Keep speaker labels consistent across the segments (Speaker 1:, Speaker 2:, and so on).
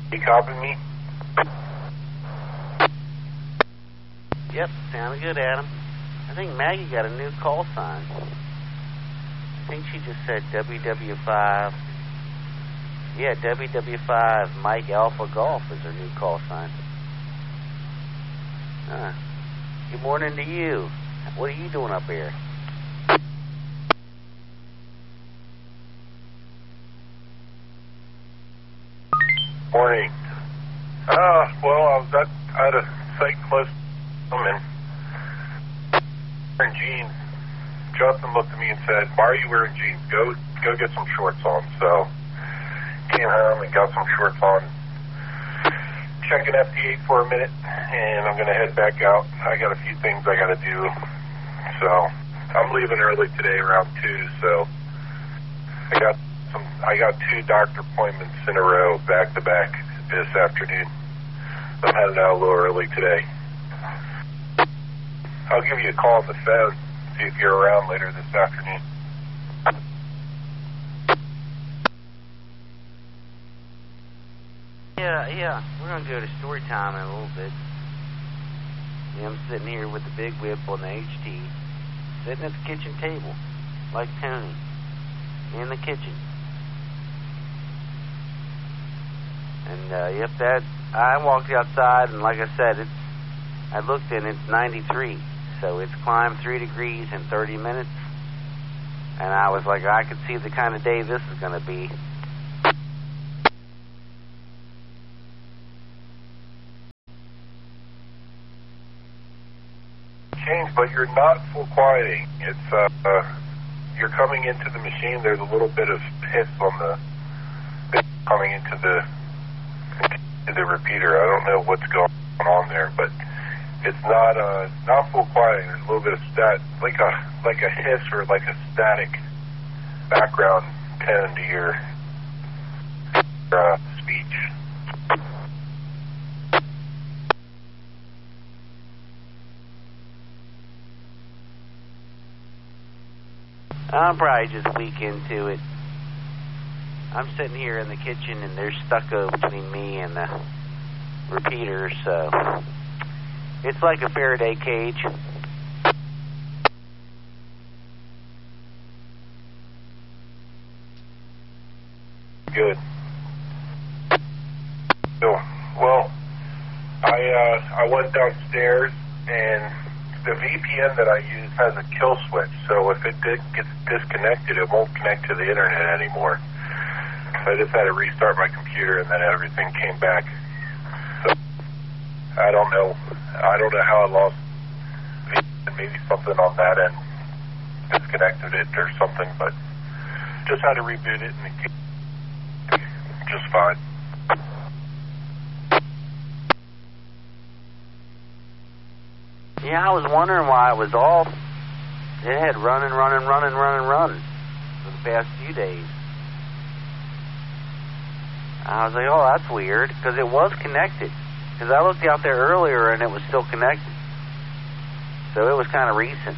Speaker 1: You copy me?
Speaker 2: Yep, sounded good, Adam. I think Maggie got a new call sign. I think she just said WW5. Yeah, WW5 Mike Alpha Golf is her new call sign. Good morning to you. What are you doing up here?
Speaker 1: Morning. Well, I had a site close to home and wearing jeans. Justin looked at me and said, "Why are you wearing jeans? Go get some shorts on." So came home and got some shorts on. Checking FT8 for a minute, and I'm going to head back out. I got a few things I got to do. So I'm leaving early today around 2. So I got 2 doctor appointments in a row back to back this afternoon. I'm heading out a little early today. I'll give you a call on the phone, see if you're around later this afternoon.
Speaker 2: Yeah. We're going to go to story time in a little bit. Yeah, I'm sitting here with the big whip on the HT, sitting at the kitchen table, like Tony, in the kitchen. And, I walked outside, and like I said, I looked and it's 93. So it's climbed 3 degrees in 30 minutes. And I was like, I could see the kind of day this is going to be.
Speaker 1: Change, but you're not full quieting. It's, you're coming into the machine, there's a little bit of hiss on the coming into the repeater. I don't know what's going on there, but it's not full quieting. There's a little bit of like a hiss or like a static background tone to your speech.
Speaker 2: I'm probably just weak into it. I'm sitting here in the kitchen, and there's stucco between me and the repeater, so it's like a Faraday cage.
Speaker 1: Good. So, well, I went downstairs, and the VPN that I use has a kill switch, so if it gets disconnected, it won't connect to the internet anymore. So I just had to restart my computer, and then everything came back. So I don't know how I lost VPN, maybe something on that end disconnected it or something, but just had to reboot it, and it came just fine.
Speaker 2: Yeah, I was wondering why it was off. It had run for the past few days. I was like, oh, that's weird, because it was connected. Because I looked out there earlier, and it was still connected. So it was kind of recent.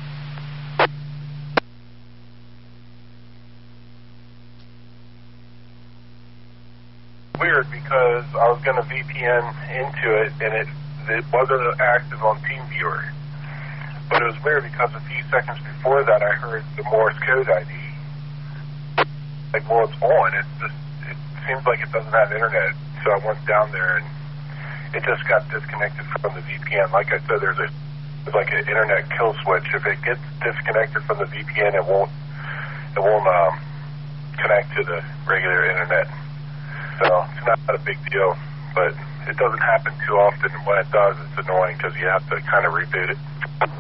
Speaker 1: Weird, because I was going to VPN into it, and it wasn't active on TeamViewer. But it was weird because a few seconds before that, I heard the Morse code ID. Like, well, it's on. It seems like it doesn't have internet. So I went down there, and it just got disconnected from the VPN. Like I said, there's like an internet kill switch. If it gets disconnected from the VPN, it won't connect to the regular internet. So it's not a big deal, but it doesn't happen too often. When it does, it's annoying because you have to kind of reboot it.